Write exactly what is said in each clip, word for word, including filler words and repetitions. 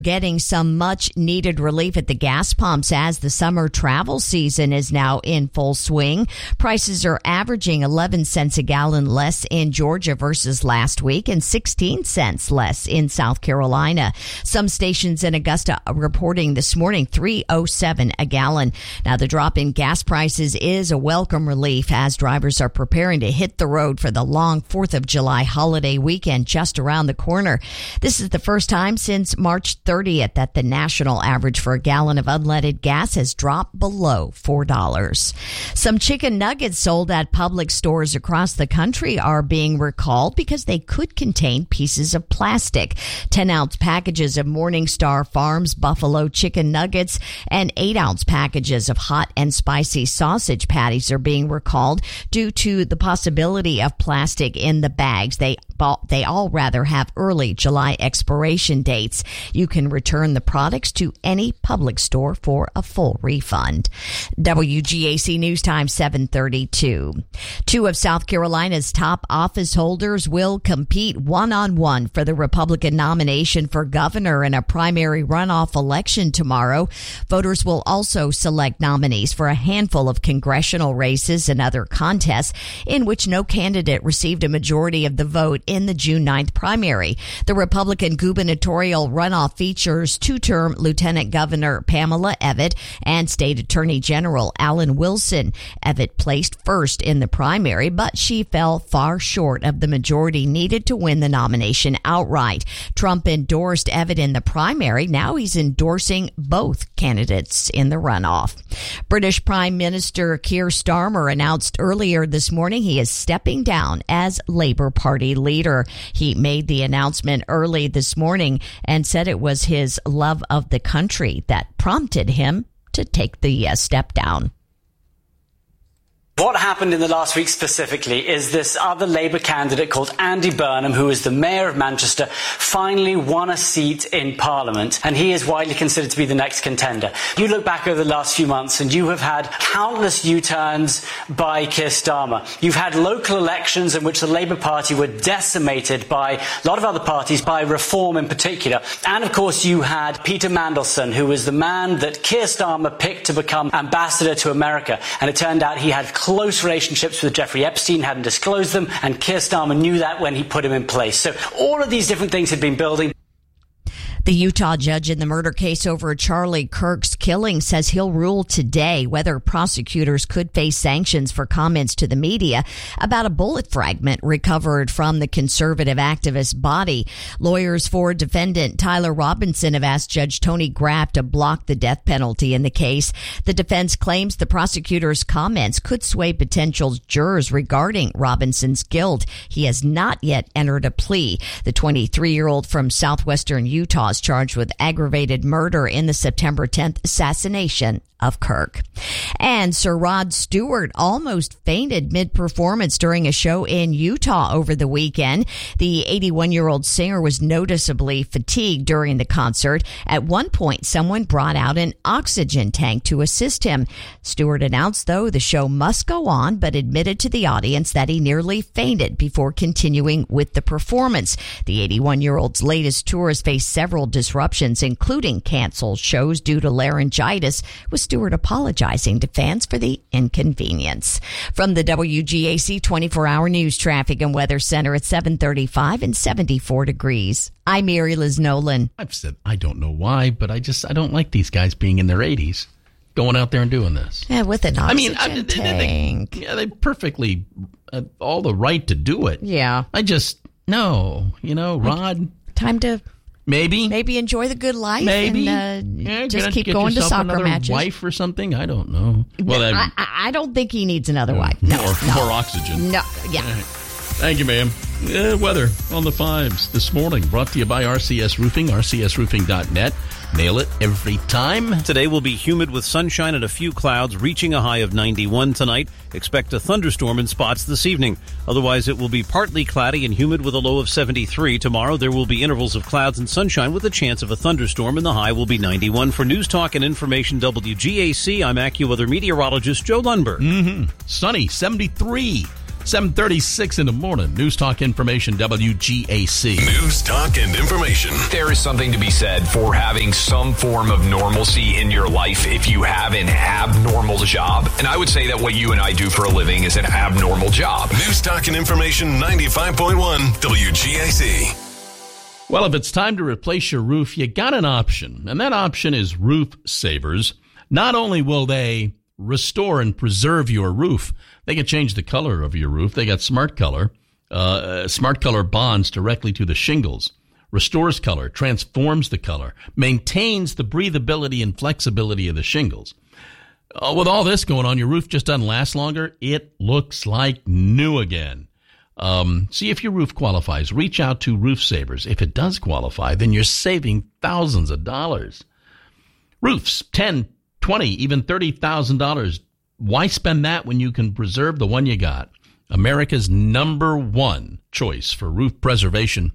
Getting some much needed relief at the gas pumps as the summer travel season is now in full swing. Prices are averaging eleven cents a gallon less in Georgia versus last week and sixteen cents less in South Carolina. Some stations in Augusta are reporting this morning three oh seven a gallon. Now the drop in gas prices is a welcome relief as drivers are preparing to hit the road for the long fourth of July holiday weekend just around the corner. This is the first time since March thirtieth that the national average for a gallon of unleaded gas has dropped below four dollars. Some chicken nuggets sold at Publix stores across the country are being recalled because they could contain pieces of plastic. ten-ounce packages of Morningstar Farms Buffalo chicken nuggets and eight-ounce packages of hot and spicy sausage patties are being recalled due to the possibility of plastic in the bags. They They all rather have early July expiration dates. You can return the products to any Publix store for a full refund. W G A C News Time seven thirty-two. Two of South Carolina's top office holders will compete one-on-one for the Republican nomination for governor in a primary runoff election tomorrow. Voters will also select nominees for a handful of congressional races and other contests in which no candidate received a majority of the vote in the June ninth primary. The Republican gubernatorial runoff features two-term Lieutenant Governor Pamela Evette and State Attorney General Alan Wilson. Evette placed first in the primary, but she fell far short of the majority needed to win the nomination outright. Trump endorsed Evette in the primary. Now he's endorsing both candidates in the runoff. British Prime Minister Keir Starmer announced earlier this morning he is stepping down as Labour Party leader. He made the announcement early this morning and said it was his love of the country that prompted him to take the uh, step down. What happened in the last week specifically is this other Labour candidate called Andy Burnham, who is the mayor of Manchester, finally won a seat in Parliament, and he is widely considered to be the next contender. You look back over the last few months and you have had countless U-turns by Keir Starmer. You've had local elections in which the Labour Party were decimated by a lot of other parties, by Reform in particular. And of course you had Peter Mandelson, who was the man that Keir Starmer picked to become ambassador to America. And it turned out he had close relationships with Jeffrey Epstein, hadn't disclosed them, and Keir Starmer knew that when he put him in place. So all of these different things had been building. The Utah judge in the murder case over Charlie Kirk's killing says he'll rule today whether prosecutors could face sanctions for comments to the media about a bullet fragment recovered from the conservative activist body. Lawyers for defendant Tyler Robinson have asked Judge Tony Graff to block the death penalty in the case. The defense claims the prosecutor's comments could sway potential jurors regarding Robinson's guilt. He has not yet entered a plea. The twenty-three-year-old from southwestern Utah is charged with aggravated murder in the September tenth assassination of Kirk. And Sir Rod Stewart almost fainted mid-performance during a show in Utah over the weekend. The eighty-one-year-old singer was noticeably fatigued during the concert. At one point, someone brought out an oxygen tank to assist him. Stewart announced, though, the show must go on, but admitted to the audience that he nearly fainted before continuing with the performance. The eighty-one-year-old's latest tour has faced several disruptions, including canceled shows due to laryngitis, with Stewart apologizing to fans for the inconvenience. From the W G A C twenty-four hour News Traffic and Weather Center at seven thirty-five and seventy-four degrees. I'm Mary Liz Nolan. I've said I don't know why, but I just I don't like these guys being in their eighties going out there and doing this. Yeah, with an oxygen I mean, I, tank. They, they, yeah, they perfectly uh, all the right to do it. Yeah. I just no, you know, Rod. Time to. Maybe. Maybe enjoy the good life. Maybe. And, uh, yeah, just get, keep get going to soccer another matches. Wife or something? I don't know. Well, no, that, I, I don't think he needs another wife. No, more, no. more oxygen. No, yeah. Right. Thank you, ma'am. Uh, weather on the fives this morning, brought to you by R C S Roofing, R C S roofing dot net. Nail it every time. Today will be humid with sunshine and a few clouds, reaching a high of ninety-one tonight. Expect a thunderstorm in spots this evening. Otherwise, it will be partly cloudy and humid with a low of seventy-three. Tomorrow, there will be intervals of clouds and sunshine with a chance of a thunderstorm, and the high will be ninety-one. For News Talk and Information W G A C, I'm AccuWeather meteorologist Joe Lundberg. Mm-hmm. Sunny, seventy-three. seven thirty-six in the morning. News Talk Information, W G A C. News Talk and Information. There is something to be said for having some form of normalcy in your life if you have an abnormal job. And I would say that what you and I do for a living is an abnormal job. News Talk and Information, ninety-five point one W G A C. Well, if it's time to replace your roof, you got an option, and that option is Roof Savers. Not only will they restore and preserve your roof, they can change the color of your roof. They got Smart Color. Uh, Smart Color bonds directly to the shingles, restores color, transforms the color, maintains the breathability and flexibility of the shingles. Uh, with all this going on, your roof just doesn't last longer. It looks like new again. Um, see if your roof qualifies. Reach out to Roof Savers. If it does qualify, then you're saving thousands of dollars. Roofs, ten, twenty, even thirty thousand dollars. Why spend that when you can preserve the one you got? America's number one choice for roof preservation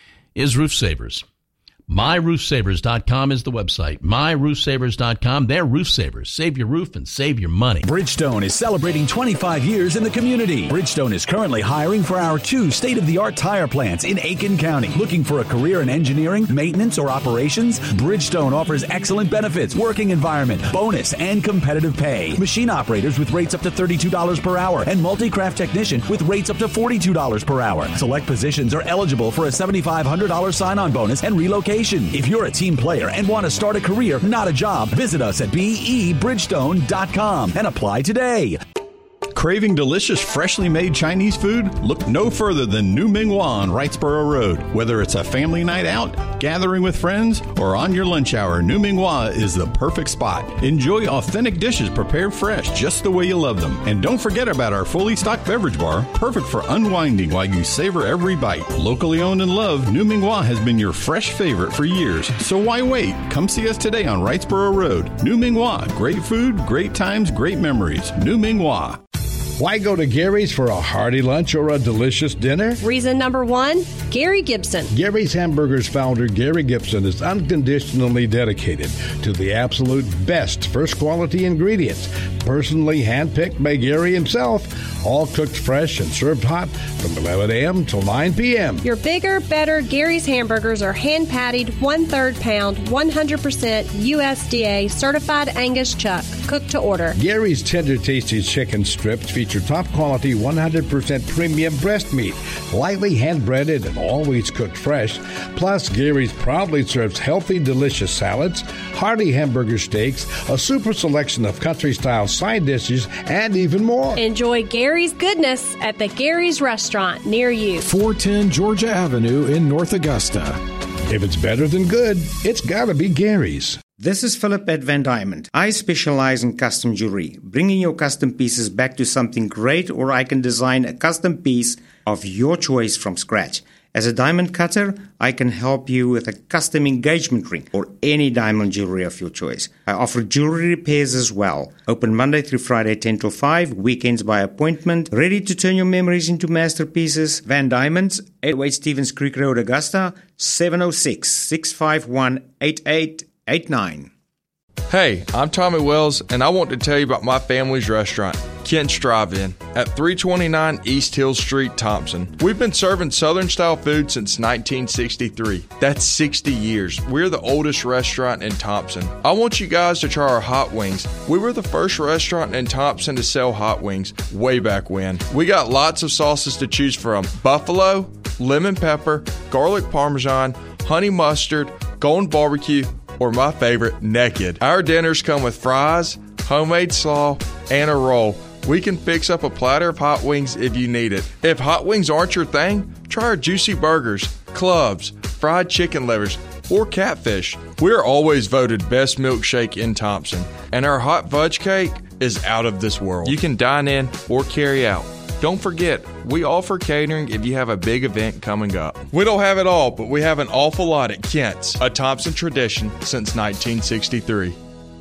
is Roof Savers. my roof savers dot com is the website. my roof savers dot com. They're Roof Savers. Save your roof and save your money. Bridgestone is celebrating twenty-five years in the community. Bridgestone is currently hiring for our two state-of-the-art tire plants in Aiken County. Looking for a career in engineering, maintenance, or operations? Bridgestone offers excellent benefits, working environment, bonus, and competitive pay. Machine operators with rates up to thirty-two dollars per hour and multi-craft technician with rates up to forty-two dollars per hour. Select positions are eligible for a seven thousand five hundred dollars sign-on bonus and relocation. If you're a team player and want to start a career, not a job, visit us at b e bridgestone dot com and apply today. Craving delicious, freshly made Chinese food? Look no further than New Ming Hua on Wrightsboro Road. Whether it's a family night out, gathering with friends, or on your lunch hour, New Ming Hua is the perfect spot. Enjoy authentic dishes prepared fresh, just the way you love them. And don't forget about our fully stocked beverage bar, perfect for unwinding while you savor every bite. Locally owned and loved, New Ming Hua has been your fresh favorite for years. So why wait? Come see us today on Wrightsboro Road. New Ming Hua. Great food, great times, great memories. New Ming Hua. Why go to Gary's for a hearty lunch or a delicious dinner? Reason number one, Gary Gibson. Gary's Hamburgers founder Gary Gibson is unconditionally dedicated to the absolute best first quality ingredients, personally handpicked by Gary himself, all cooked fresh and served hot from eleven a.m. till nine p.m. Your bigger, better Gary's hamburgers are hand-patted, one-third pound, one hundred percent U S D A certified Angus chuck, cooked to order. Gary's tender, tasty chicken strips feature top-quality, one hundred percent premium breast meat, lightly hand-breaded and always cooked fresh. Plus, Gary's proudly serves healthy, delicious salads, hearty hamburger steaks, a super selection of country-style side dishes, and even more. Enjoy Gary's goodness at the Gary's Restaurant near you. four ten Georgia Avenue in North Augusta. If it's better than good, it's gotta be Gary's. This is Philip at Van Diamond. I specialize in custom jewelry, bringing your custom pieces back to something great, or I can design a custom piece of your choice from scratch. As a diamond cutter, I can help you with a custom engagement ring or any diamond jewelry of your choice. I offer jewelry repairs as well. Open Monday through Friday, ten till five, weekends by appointment. Ready to turn your memories into masterpieces? Van Diamonds, eight oh eight Stevens Creek Road, Augusta, seven oh six, six five one, eight eight eight nine. Hey, I'm Tommy Wells, and I want to tell you about my family's restaurant, Kent's Drive-In, at three twenty-nine East Hill Street, Thompson. We've been serving Southern-style food since nineteen sixty-three. That's sixty years. We're the oldest restaurant in Thompson. I want you guys to try our hot wings. We were the first restaurant in Thompson to sell hot wings way back when. We got lots of sauces to choose from: buffalo, lemon pepper, garlic parmesan, honey mustard, golden barbecue, or my favorite, naked. Our dinners come with fries, homemade slaw, and a roll. We can fix up a platter of hot wings if you need it. If hot wings aren't your thing, try our juicy burgers, clubs, fried chicken livers, or catfish. We're always voted best milkshake in Thompson, and our hot fudge cake is out of this world. You can dine in or carry out. Don't forget, we offer catering if you have a big event coming up. We don't have it all, but we have an awful lot at Kent's, a Thompson tradition since nineteen sixty-three.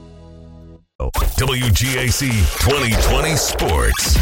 W G A C twenty twenty Sports.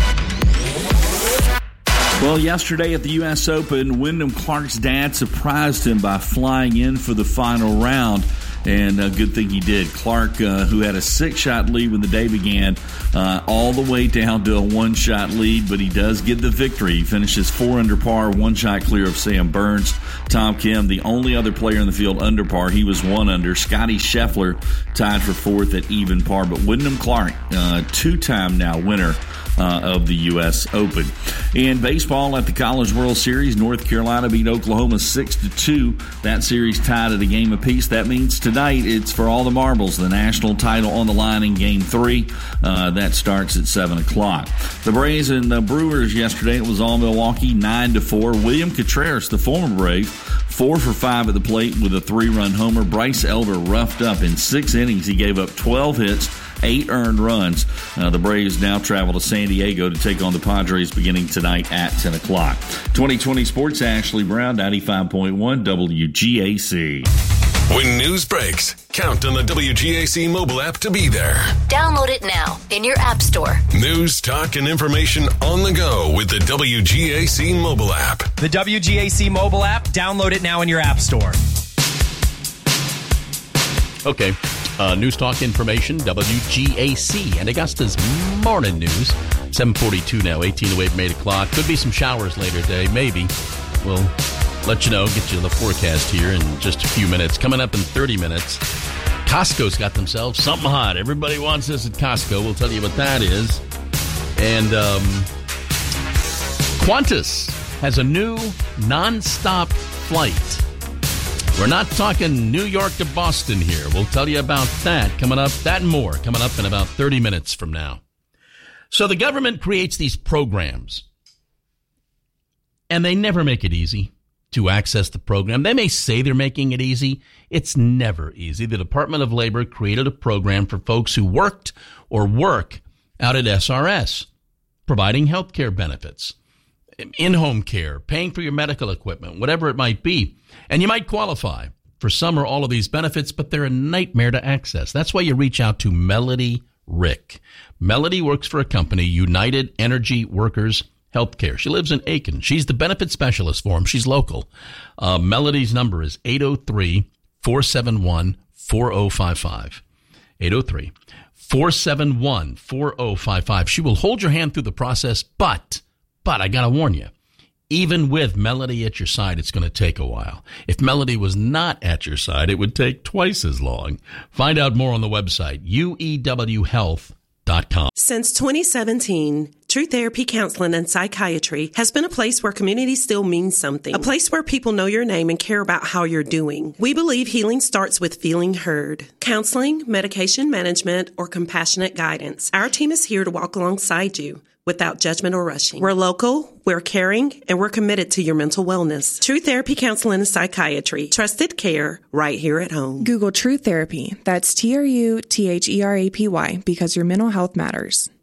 Well, yesterday at the U S Open, Wyndham Clark's dad surprised him by flying in for the final round. and a good thing he did. Clark, uh, who had a six-shot lead when the day began, uh, all the way down to a one-shot lead, but he does get the victory. He finishes four under par, one shot clear of Sam Burns. Tom Kim, the only other player in the field under par, he was one under. Scotty Scheffler tied for fourth at even par, but Wyndham Clark, uh, two-time now winner Uh, of the U S Open. In baseball at the College World Series, North Carolina beat Oklahoma six to two. That series tied at a game apiece. That means tonight it's for all the marbles. The national title on the line in game three. Uh, that starts at seven o'clock. The Braves and the Brewers yesterday, it was all Milwaukee, nine to four. William Contreras, the former Brave, four for five at the plate with a three-run homer. Bryce Elder roughed up in six innings. He gave up twelve hits, eight earned runs. Uh, the Braves now travel to San Diego to take on the Padres beginning tonight at ten o'clock. twenty twenty Sports, Ashley Brown, ninety-five point one W G A C. When news breaks, count on the W G A C mobile app to be there. Download it now in your app store. News, talk, and information on the go with the W G A C mobile app. The W G A C mobile app, download it now in your app store. Okay. Uh, news, talk, information, W G A C. And Augusta's morning news. seven forty-two now, eighteen to eight, eight o'clock. Could be some showers later today, maybe. We'll let you know, get you the forecast here in just a few minutes. Coming up in thirty minutes, Costco's got themselves something hot. Everybody wants this at Costco. We'll tell you what that is. And um, Qantas has a new nonstop flight. We're not talking New York to Boston here. We'll tell you about that coming up, that and more, coming up in about thirty minutes from now. So the government creates these programs, and they never make it easy to access the program. They may say they're making it easy. It's never easy. The Department of Labor created a program for folks who worked or work out at S R S, providing health care benefits, in-home care, paying for your medical equipment, whatever it might be. And you might qualify for some or all of these benefits, but they're a nightmare to access. That's why you reach out to Melody Rick. Melody works for a company, United Energy Workers Healthcare. She lives in Aiken. She's the benefit specialist for them. She's local. Uh, Melody's number is eight oh three, four seven one, four oh five five. eight oh three, four seven one, four oh five five. She will hold your hand through the process, but... But I got to warn you, even with Melody at your side, it's going to take a while. If Melody was not at your side, it would take twice as long. Find out more on the website, U E W health dot com. Since twenty seventeen, True Therapy Counseling and Psychiatry has been a place where community still means something. A place where people know your name and care about how you're doing. We believe healing starts with feeling heard. Counseling, medication management, or compassionate guidance. Our team is here to walk alongside you without judgment or rushing. We're local, we're caring, and we're committed to your mental wellness. True Therapy Counseling and Psychiatry. Trusted care right here at home. Google True Therapy. That's T R U T H E R A P Y because your mental health matters.